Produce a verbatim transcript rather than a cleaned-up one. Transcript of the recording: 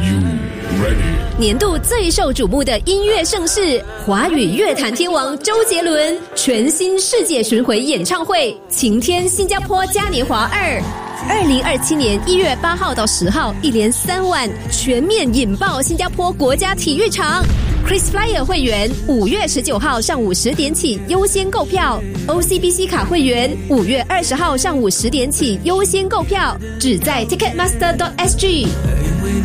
You ready？ 年度最受瞩目的音乐盛事，华语乐坛天王周杰伦全新世界巡回演唱会，晴天新加坡嘉年华二。二零二七年一月八号到十号，一连三晚全面引爆新加坡国家体育场。KrisFlyer 会员五月十九号上午十点起优先购票 ，O C B C 卡会员五月二十号上午十点起优先购票，只在 Ticketmaster dot S G。